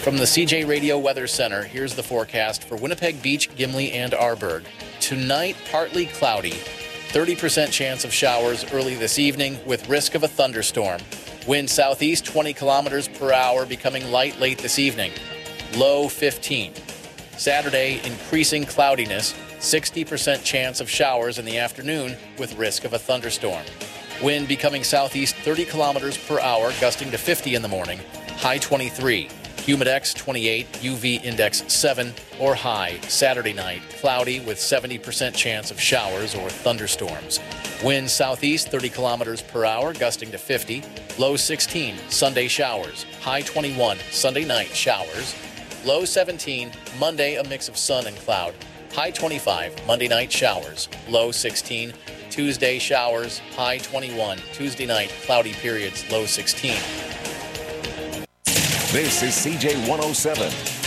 From the CJ Radio Weather Center, here's the forecast for Winnipeg Beach, Gimli, and Arborg. Tonight, partly cloudy. 30% chance of showers early this evening with risk of a thunderstorm. Wind southeast 20 kilometers per hour, becoming light late this evening. Low 15. Saturday, increasing cloudiness. 60% chance of showers in the afternoon with risk of a thunderstorm. Wind becoming southeast 30 kilometers per hour, gusting to 50 in the morning. High 23. Humidex 28, UV index 7 or high. Saturday night, cloudy with 70% chance of showers or thunderstorms. Wind southeast 30 kilometers per hour, gusting to 50. Low 16, Sunday showers. High 21, Sunday night showers. Low 17, Monday a mix of sun and cloud. High 25, Monday night showers. Low 16, Tuesday showers. High 21, Tuesday night cloudy periods. Low 16. This is CJ 107.